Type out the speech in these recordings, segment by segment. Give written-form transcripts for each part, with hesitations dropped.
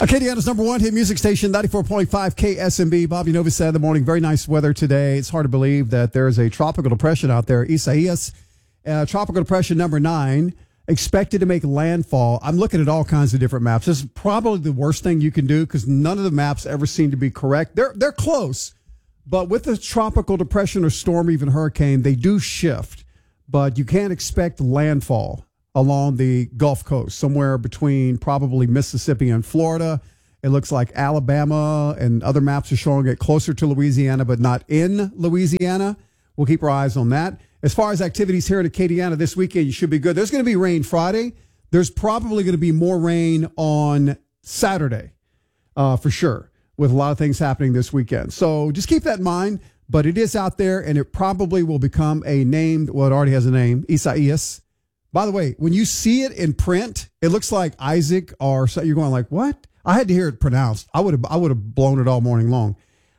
Acadiana's number one hit music station, 94.5 KSMB. Bobby Novus said in the morning, very nice weather today. It's hard to believe that there is a tropical depression out there. Isaias, tropical depression number 9, expected to make landfall. I'm looking at all kinds of different maps. This is probably the worst thing you can do because none of the maps ever seem to be correct. They're close, but with the tropical depression or storm, even hurricane, they do shift. But you can't expect landfall along the Gulf Coast, somewhere between probably Mississippi and Florida. It looks like Alabama and other maps are showing it closer to Louisiana, but not in Louisiana. We'll keep our eyes on that. As far as activities here at Acadiana this weekend, you should be good. There's going to be rain Friday. There's probably going to be more rain on Saturday, for sure, with a lot of things happening this weekend. So just keep that in mind. But it is out there, and it probably will become a name. Well, it already has a name, Isaias. By the way, when you see it in print, it looks like Isaac or so. You're going like, what? I had to hear it pronounced. I would have blown it all morning long.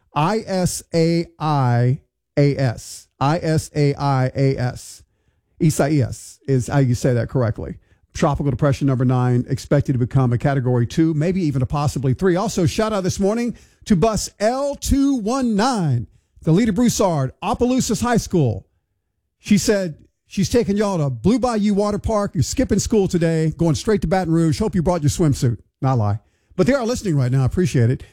Isaias. Isaias. Isaias is how you say that correctly. Tropical depression number 9, expected to become a category 2, maybe even a possibly 3. Also, shout out this morning to bus L219, the leader Broussard, Opelousas High School. She said, she's taking y'all to Blue Bayou Water Park. You're skipping school today, going straight to Baton Rouge. Hope you brought your swimsuit. Not lie. But they are listening right now. I appreciate it.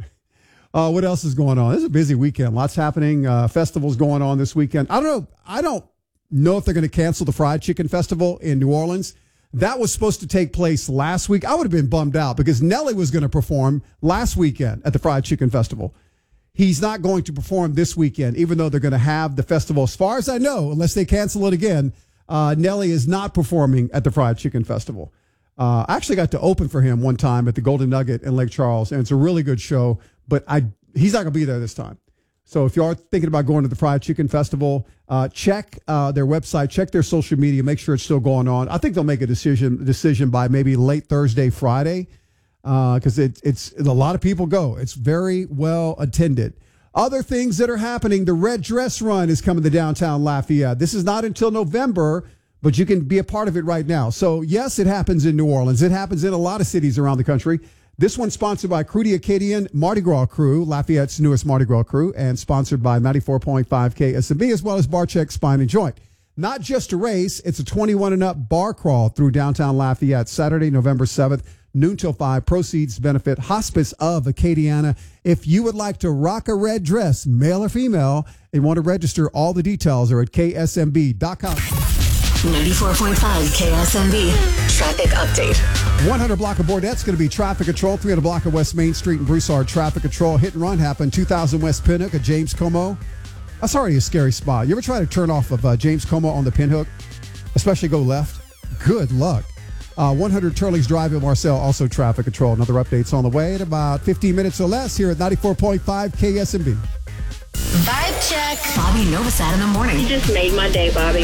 What else is going on? This is a busy weekend. Lots happening. Festivals going on this weekend. I don't know if they're going to cancel the Fried Chicken Festival in New Orleans. That was supposed to take place last week. I would have been bummed out because Nelly was going to perform last weekend at the Fried Chicken Festival. He's not going to perform this weekend, even though they're going to have the festival. As far as I know, unless they cancel it again, Nelly is not performing at the Fried Chicken Festival. I actually got to open for him one time at the Golden Nugget in Lake Charles, and it's a really good show, but he's not going to be there this time. So if you are thinking about going to the Fried Chicken Festival, check their website, check their social media, make sure it's still going on. I think they'll make a decision by maybe late Thursday, Friday. Because it's a lot of people go. It's very well attended. Other things that are happening, the Red Dress Run is coming to downtown Lafayette. This is not until November, but you can be a part of it right now. So, yes, it happens in New Orleans. It happens in a lot of cities around the country. This one's sponsored by Crew Acadian Mardi Gras Crew, Lafayette's newest Mardi Gras crew, and sponsored by 94.5 KSMB, as well as Barcheck Spine and Joint. Not just a race, it's a 21 and up bar crawl through downtown Lafayette, Saturday, November 7th. Noon till 5. Proceeds benefit Hospice of Acadiana. If you would like to rock a red dress, male or female, and want to register, all the details are at ksmb.com. 94.5 KSMB. Traffic update. 100 block of Bordett's going to be traffic control. 300 block of West Main Street and Broussard traffic control. Hit and run happened. 2000 West Pinhook at James Como. That's already a scary spot. You ever try to turn off of James Como on the Pinhook, especially go left? Good luck. 100 Turley's Drive in Marcel, also traffic control. Another update's on the way in about 15 minutes or less here at 94.5 KSMB. Vibe check. Bobby Novosad in the morning. You just made my day, Bobby.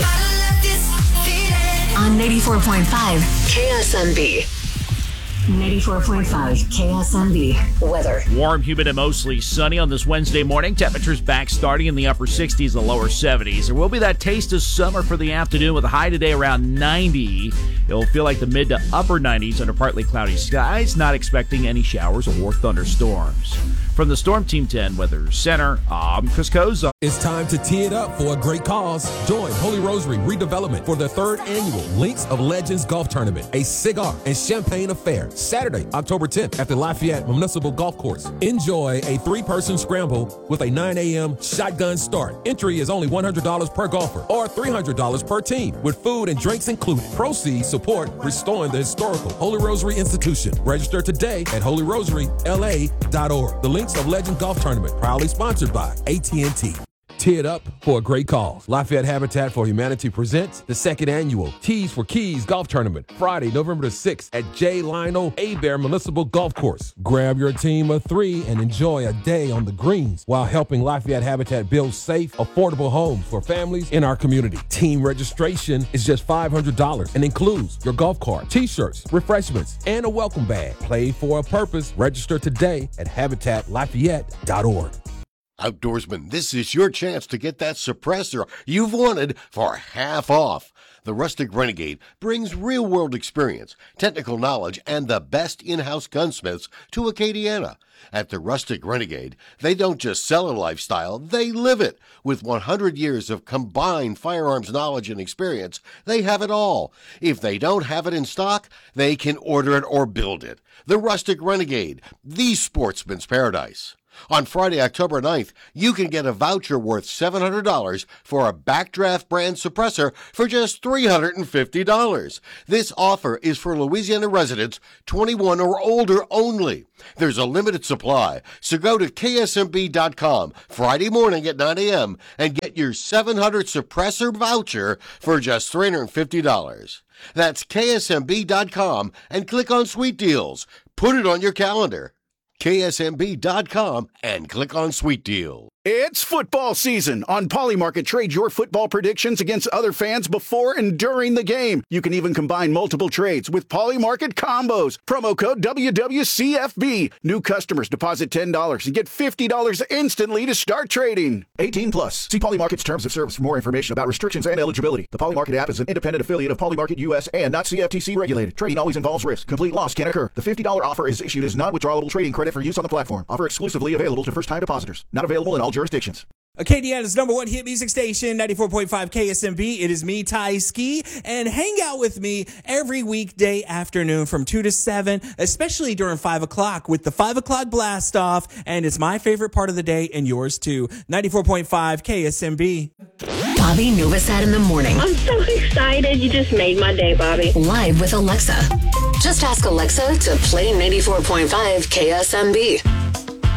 On 94.5 KSMB. 94.5 KSMB weather. Warm, humid, and mostly sunny on this Wednesday morning. Temperatures back starting in the upper 60s and lower 70s. There will be that taste of summer for the afternoon with a high today around 90. It'll feel like the mid to upper 90s under partly cloudy skies. Not expecting any showers or thunderstorms. From the Storm Team 10 Weather Center, I'm Chris Koza. It's time to tee it up for a great cause. Join Holy Rosary Redevelopment for the 3rd annual Links of Legends Golf Tournament, a cigar and champagne affair. Saturday, October 10th at the Lafayette Municipal Golf Course. Enjoy a 3-person scramble with a 9 a.m. shotgun start. Entry is only $100 per golfer or $300 per team with food and drinks included. Proceeds support restoring the historical Holy Rosary Institution. Register today at holyrosary.la.org. The Links of Legend Golf Tournament, proudly sponsored by AT&T. Tee it up for a great cause. Lafayette Habitat for Humanity presents the 2nd annual Tees for Keys Golf Tournament, Friday, November the 6th at J. Lionel Hebert Municipal Golf Course. Grab your team of 3 and enjoy a day on the greens while helping Lafayette Habitat build safe, affordable homes for families in our community. Team registration is just $500 and includes your golf cart, t-shirts, refreshments, and a welcome bag. Play for a purpose. Register today at habitatlafayette.org. Outdoorsman, this is your chance to get that suppressor you've wanted for half off. The Rustic Renegade brings real-world experience, technical knowledge, and the best in-house gunsmiths to Acadiana. At the Rustic Renegade, they don't just sell a lifestyle, they live it. With 100 years of combined firearms knowledge and experience, they have it all. If they don't have it in stock, they can order it or build it. The Rustic Renegade, the sportsman's paradise. On Friday, October 9th, you can get a voucher worth $700 for a Backdraft brand suppressor for just $350. This offer is for Louisiana residents 21 or older only. There's a limited supply, so go to ksmb.com Friday morning at 9 a.m. and get your 700 suppressor voucher for just $350. That's ksmb.com and click on Sweet Deals. Put it on your calendar. KSMB.com and click on Sweet Deal. It's football season. On Polymarket, trade your football predictions against other fans before and during the game. You can even combine multiple trades with Polymarket combos. Promo code WWCFB. New customers deposit $10 and get $50 instantly to start trading. 18 plus. See Polymarket's terms of service for more information about restrictions and eligibility. The Polymarket app is an independent affiliate of Polymarket US and not CFTC regulated. Trading always involves risk. Complete loss can occur. The $50 offer is issued as non-withdrawable trading credit for use on the platform. Offer exclusively available to first-time depositors. Not available in all jurisdictions. Acadiana's #1 hit music station, 94.5 KSMB. It is me, Ty Ski, and hang out with me every weekday afternoon from 2 to 7, especially during 5 o'clock with the 5 o'clock blast off. And it's my favorite part of the day and yours too. 94.5 KSMB. Bobby Novosad in the morning. I'm so excited. You just made my day, Bobby. Live with Alexa. Just ask Alexa to play 94.5 KSMB.